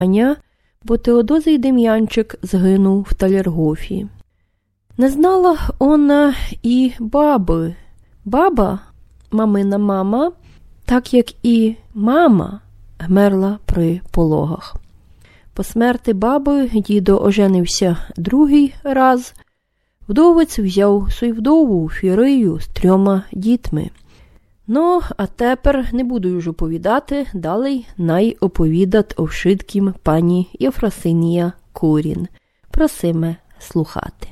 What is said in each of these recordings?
Аня, бо Теодозій Дем'янчик загинув в Талергофі. Не знала вона і баби. Баба, мамина мама, так як і мама, вмерла при пологах. По смерти баби дідо оженився другий раз. Вдовець взяв свою вдову Фірию з 3 дітьми. Ну, а тепер не буду вже оповідати, далі най оповідат овшиткім пані Єфросинія Курін. Просиме слухати.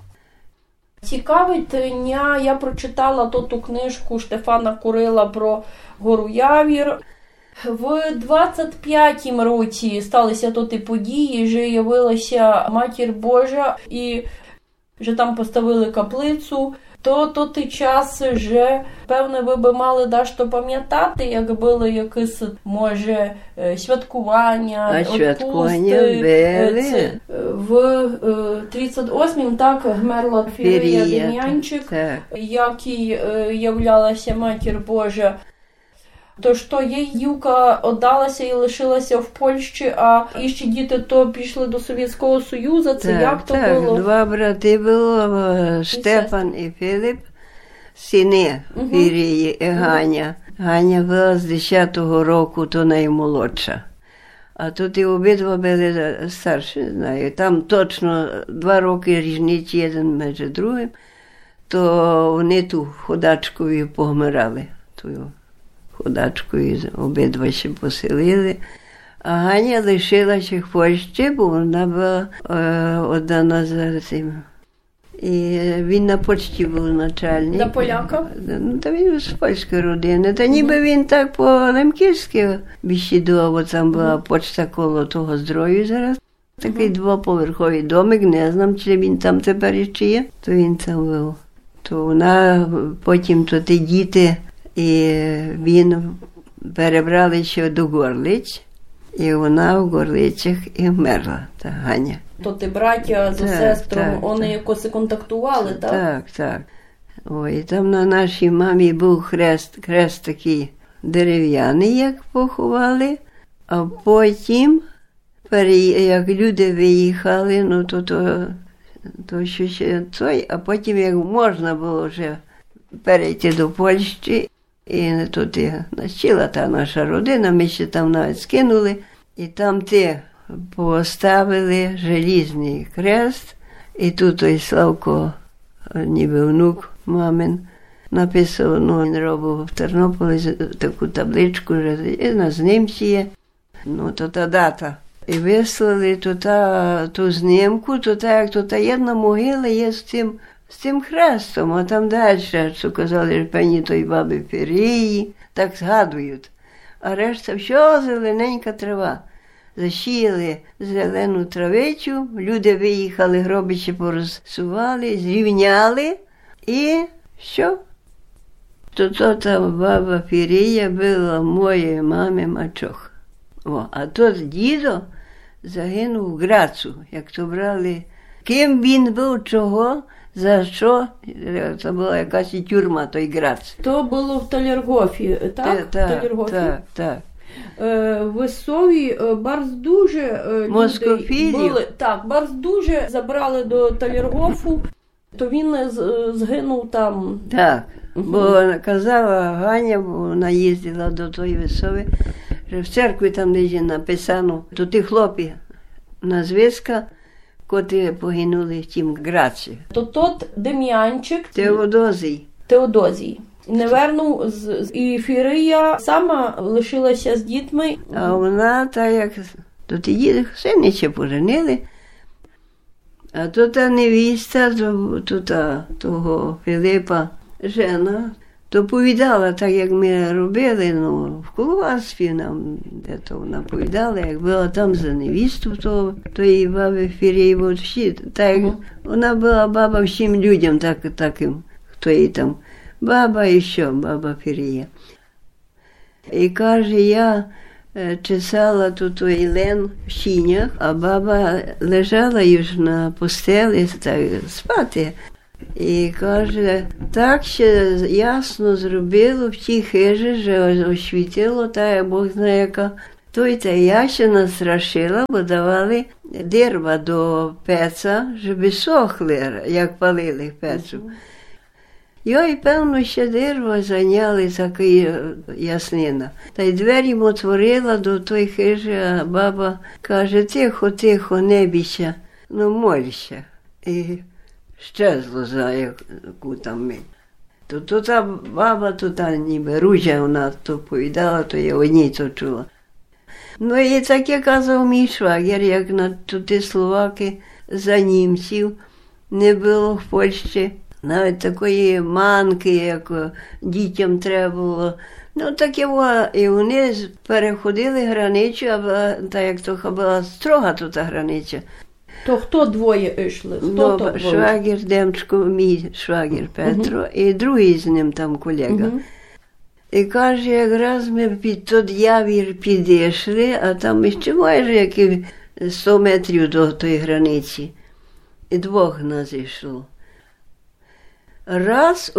Цікавить дня, я прочитала ту книжку Штефана Курила про гору Явір. В 25-м році сталися тоті події, що явилася Матір Божа і вже там поставили каплицю. То той час вже, певне, ви би мали дашто пам'ятати, як було якесь, може, святкування, відпустки. Святкування були. В 38-м так вмерла Фірія Дем'янчик, якій являлася Матір Божа. То що їй Юка віддалася і лишилася в Польщі, а іще діти то пішли до Совєтського Союзу, це як то було? Так, 2 брати було, Штефан і Філіп, сини Фірії і Ганя. Ганя була з 10-го року, то наймолодша. А тут і обидва були старші, не знаю. Там точно 2 роки різниці один між другим, то вони ту ходачкою помирали, тую ходачкою обидва ще поселили. А Ганя лишилася в Польщі, бо вона була віддана за цим. І він на почті був начальник. До поляка? Ну, та він з польської родини. Та ніби він так по-лемківськи бесідував, бо там була почта коло того Здрою зараз. Такий 2-поверховий домик, не знам, чи він там тепер ще є. То він там був. То вона, потім то ті діти, і він перебралися до Горлиць, і вона в Горлицях і вмерла, та Ганя. То ти браття з сестром, вони якось контактували, так? Так, так. Ой, там на нашій мамі був хрест такий дерев'яний, як поховали, а потім, як люди виїхали, ну то ще той, а потім, як можна було вже перейти до Польщі, і тут начала та наша родина, ми ще там навіть скинули, і там поставили желізний хрест, і тут той Славко, ніби внук мамин, написав, ну, він робив в Тернополі таку табличку, і на знімці є, ну, то та дата. І вислали ту знімку, то та, як то таємна могила є з тим хрестом, а там далі, що казали, певні той баби Фірії, так згадують. А решта все зелененька трава. Засіяли зелену травичу, люди виїхали, гробище порозсували, зрівняли і що? То та баба Фірія була моєї мами мачох. А тот дідо загинув в Грацу, як то брали. Ким він був, чого, за що, це була якась і тюрма, той Грац. То було в Талергофі, так? Так. В Сові дуже москофілів були, так, дуже забрали до Талергофу, то він згинув там. Так, бо казала Ганя, бо вона їздила до тої Висови, що в церкві там десь написано, то ті хлопці на зв'язка, котрі погинули в тім Граці. То тот Дем'янчик Теодозій. Не вернув, і Фірія сама лишилася з дітьми. А вона, так як, то ті діти сини ще поженили, а то та невіста, того Філипа, жена, то повідала, так як ми робили, ну, в Коловаспі нам, де то вона повідала, як була там за невісту, тої баби Фірії, от всі, так як вона була баба всім людям таким, хто їй там, баба і що, баба Фірія. І каже, я чесала тут Ілен в сінях, а баба лежала już на постелі, так, спати. І каже, так ще ясно зробило в тій хижі, що освітило, та Бог знає яка. Та я ще настрашила, бо давали дерва до пеца, щоб сохли, як палили пецу. І певно, ще дерево зайняли такий яснина. Та й двері йому отворила до той хижі, а баба каже, тихо, тихо, не бійся, ну молься. І щезло за яку там мить. То та баба, то та ніби ружа вона то повідала, то я одній то чула. Ну і таке казав мій швагер, як на туди словаки за німців не було в Польщі. Навіть такої манки, як дітям треба було. Ну, таке було. І вони переходили границю, та як то була строга тут границя. То хто двоє йшли? Хто то був? Швагер Демчко, мій швагер Петро, і другий з ним там колега. І каже, якраз ми під той явір підійшли, а там ще майже які 100 метрів до тої границі. І двох нас йшло. Раз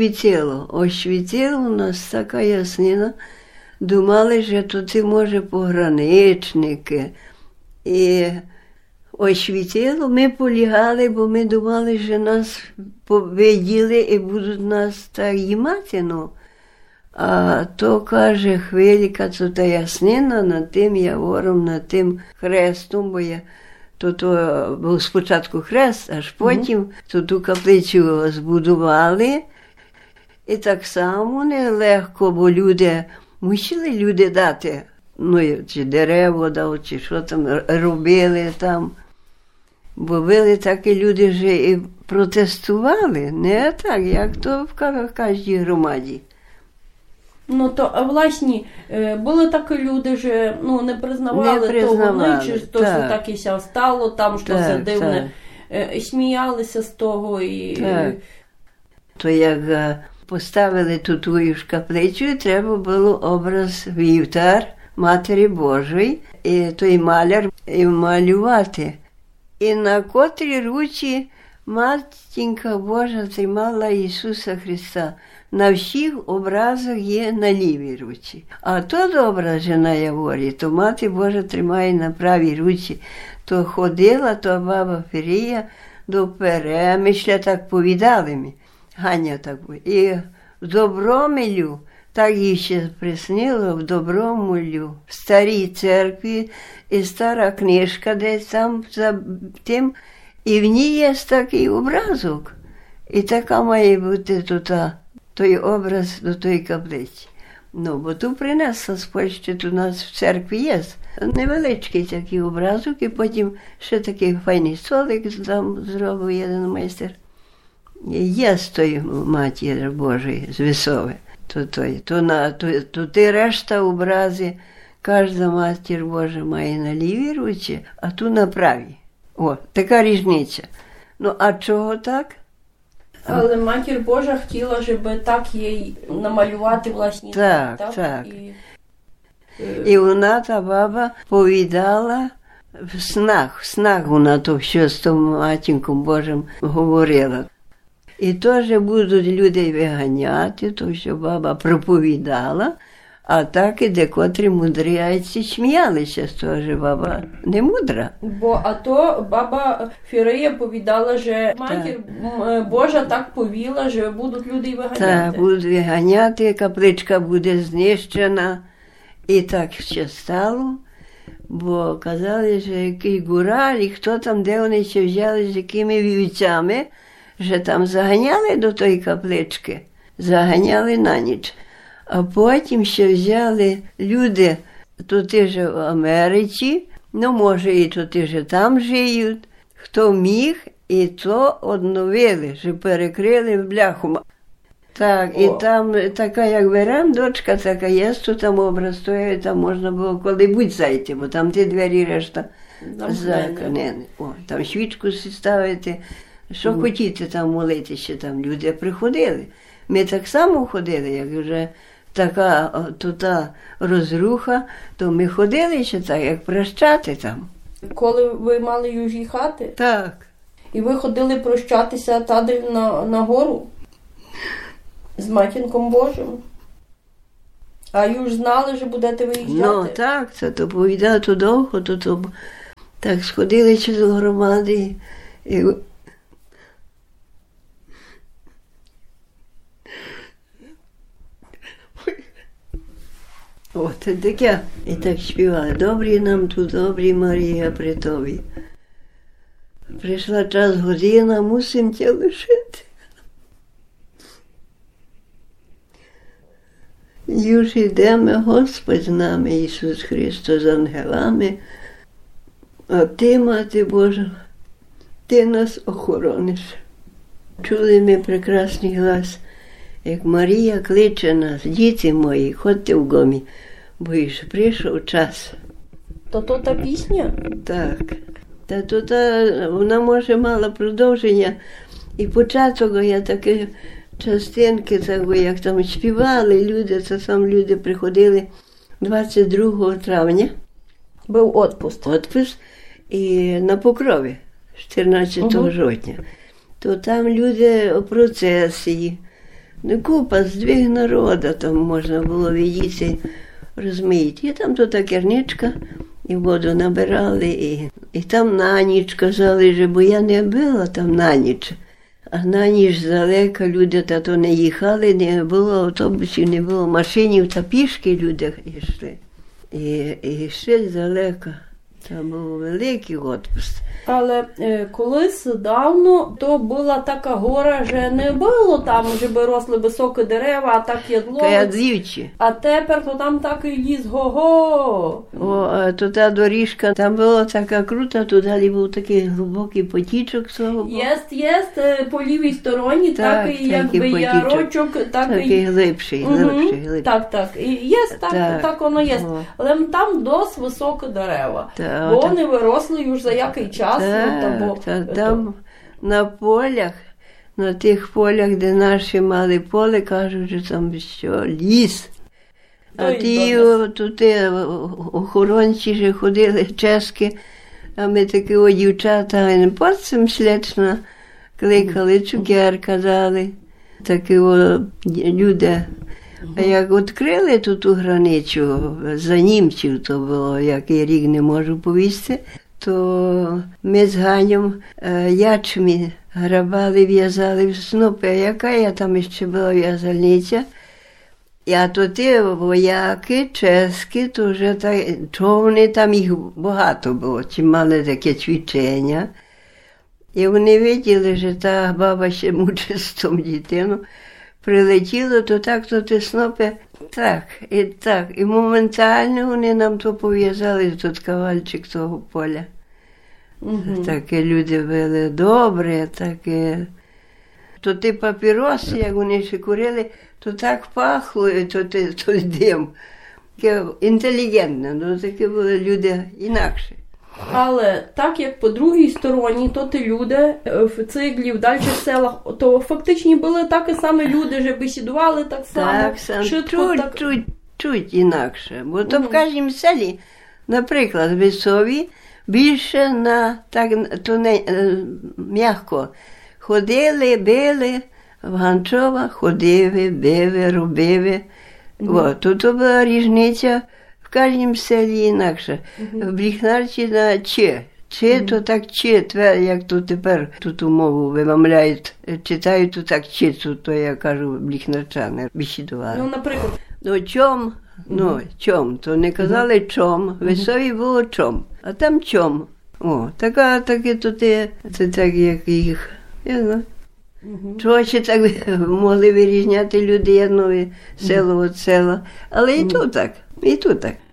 освітило у нас така яснина, думали, що тут може пограничники. І освітило, ми полягали, бо ми думали, що нас победили і будуть нас так їмати, ну. А то, каже, хвилька, то та яснина над тим явором, над тим хрестом, бо я то був спочатку хрест, аж потім ту каплицю збудували. І так само нелегко, бо мусили дати, ну, чи дерево дав, чи що там робили там. Бо були такі люди, що і протестували, не так, як то в кожній громаді. Ну, то, а власні, були такі люди, що не признавали того, чи то, що так і ся стало, там, що це дивне, сміялися з того. То як поставили ту ж каплицю, треба було образ вівтар Матері Божої, і той маляр і малювати. І на котрій руці Матінка Божа тримала Ісуса Христа. На всіх образах є на лівій руці. А тот образ же на яворі, то Мати Божа тримає на правій руці. То ходила, то баба Ферія до Перемишля, так повідали ми. Ганя так була. І в Добромилю, так їй ще приснило, в Добромилю, в старій церкві, і стара книжка десь там за тим, і в ній є такий образок. І така має бути той образ до тої каплиці. Ну, бо ту принесла з Польщі, тут у нас в церкві є. Невеличкий такий образок, і потім ще такий файний столик там зробив один майстер. Є з тої Матері Божої, з Висови. То ти решта образи, кожна Матір Божа має на лівій руці, а ту на правій. О, така різниця. Ну, а чого так? Але Матір Божа хотіла, щоб так їй намалювати власні. Так. І вона, та баба, повідала в снах вона то все з тим Матінком Божим говорила. І теж будуть люди виганяти, то що баба проповідала, а так і декотрі мудряйці сміялися з того, що баба не мудра. А то баба Ферія повідала, що Матір Божа так повіла, що будуть люди виганяти. Так, будуть виганяти, капличка буде знищена. І так ще стало, бо казали, що який гураль, і хто там, де вони ще взяли, з якими вівцями, що там заганяли до тої каплички, заганяли на ніч. А потім ще взяли люди, тут же в Америці, ну, може, і тут же там жиють, хто міг, і то одновили, що перекрили в бляху. Так, і там така, як верандочка, така є, то там образ стоїть, там можна було коли-будь зайти, бо там ті двері решта заканені. Там свічку ставити, що хотіте там молитися, там люди приходили. Ми так само ходили, як вже така тута розруха, то ми ходили ще так, як прощати там. Коли ви мали їхати? Так. І ви ходили прощатися туди на гору? З Матінком Божим? А już знали, що будете виїжджати? Ну, так, це то повідати довго, то так сходили через громади. І... От таке. І так співали. Добрі нам тут, добрі Марія при тобі. Прийшла час година, мусим тя лишити. Юж йдемо, Господь з нами, Ісус Христос з ангелами, а ти, Мати Божа, ти нас охорониш. Чули ми прекрасний глас, як Марія кличе нас, діти мої, ходьте в гомі, бо ж прийшов час. То та пісня? Так. Вона, може, мала продовження. І початок, я такі частинки, як там співали люди, це сам люди приходили 22 травня. Був отпуск. Отпуск. І на Покрові, 14 жовтня. То там люди у процесії. Купа, здвиг народу, там можна було видіти, розумієте. І там то та керничка, і воду набирали, і там на ніч казали, бо я не була там на ніч. А на ніч здалека люди то не їхали, не було автобусів, не було машинів, та пішки люди йшли. І йшли здалека. Там був великий відпуск. Але колись давно то була така гора, що не було там, щоб росли високі дерева, а так ядловець. А тепер то там такий ліс, го-го. А то та доріжка, там була така крута, то далі був такий глибокий потічок свого боку. Єст, по лівій стороні, такий якби ярочок. Такий глибший. Так. І єст, так воно є. Але там досить високі дерева. Бо вони виросли już за який час. Там на полях, на тих полях, де наші мали поле, кажуть, що там що, ліс. А ті охоронці же ходили чеські, а ми такі дівчата, не пацем слідчно кликали, цукерка дали. Такі люди. А як відкрили ту границю, за німців то було, який рік не можу повісти, то ми з Ганем ячмінь грабали, в'язали в снопи. А яка я там ще була в'язальниця? А то ті вояки, чеські, то вже човни, там їх багато було, ті мали таке цвічення. І вони виділи, що та баба ще мучить з тим дитину. Прилетіло, то ті снопи, так. І моментально вони нам то пов'язали, тут кавальчик того поля. Такі люди були добрі, такі. То ті папіроси, як вони ще курили, то так пахло, той дим. Таке інтелігентне, ну такі були люди інакші. Але так як по другій стороні, то ті люди в Циглі, в дальших селах, то фактично були такі самі люди, що бесідували так само. Чуть інакше. Бо то в кожному селі, наприклад, в Весові більше м'яко ходили, били, в Ганчова ходили, били, робили. Тут була різниця. В кожному селі інакше. В Бріхнарці на «че». «Че» то так «че», як то тепер ту мову вимовляють, читають, то так «че», то я кажу бріхнарчани, бесідували. Ну, наприклад. Чом, то не казали чом, в Весові було чом, а там чом. Таке то це так, як їх, я знаю. Чого ще так могли вирізняти люди одного село від села, але і тут так.